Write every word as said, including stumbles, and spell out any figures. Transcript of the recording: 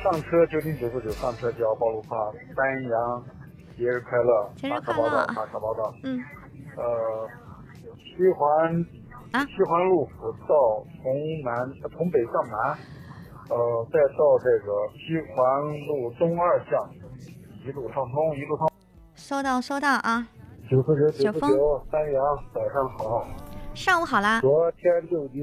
上车九点九十九上车就要报路帕，三阳节日快乐， 节日快马乐， 卡报道，马卡报道。 嗯。 呃，西环啊， 西环路辅道从南从北向南，呃，再到这个西环路东二巷，一路畅通，一路畅通。 收到收到啊。 九四九九四九，三阳早上好。 上午好啦。 昨天就已经。